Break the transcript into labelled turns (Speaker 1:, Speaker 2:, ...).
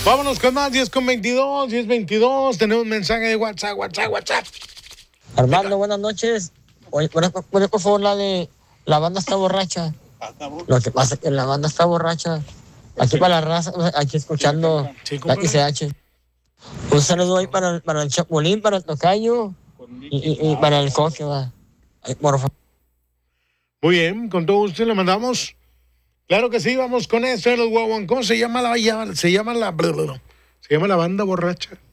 Speaker 1: Vámonos con más, 10:22, 10:22. Tenemos un mensaje de WhatsApp.
Speaker 2: Armando, buenas noches. Oye, ¿puedes por favor la de La Banda Está Borracha? Lo que pasa es que la banda está borracha. Aquí para la raza, aquí escuchando la ICH. Un saludo ahí para el Chapulín, para el Tocayo y para el Coque, va. Ay, por favor.
Speaker 1: Muy bien, con todo gusto le mandamos. Claro que sí, vamos con esto. ¿Cómo se llama la banda borracha?